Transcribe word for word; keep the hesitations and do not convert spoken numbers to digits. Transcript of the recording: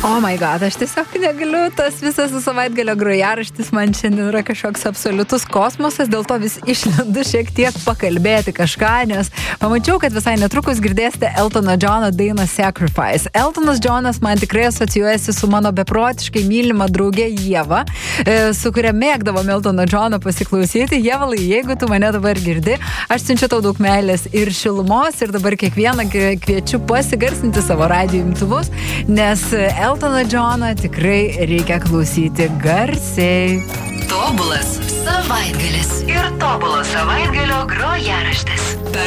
Oh my god, aš tiesiog negaliu, tas visas savaitgalio grojaraštis man šiandien yra kažkoks absoliutus kosmosas, dėl to vis išlendu šiek tiek pakalbėti kažką, nes pamačiau, kad visai netrukus girdėsite Eltono Johno dainą Sacrifice. Eltonas Johnas man tikrai asocijuojasi su mano beprotiškai mylima draugė Ieva, su kuria mėgdavom Eltono Johno pasiklausyti. Ievalai, jeigu tu mane dabar girdi, aš siunčiu tau daug meilės ir šilumos ir dabar kiekvieną kviečiu pasigarsinti savo radijo imtuvus, nes Eltoną Johną tikrai reikia klausyti garsiai. Tobulas savaitgalis ir tobulas savaitgalio grojaraštis.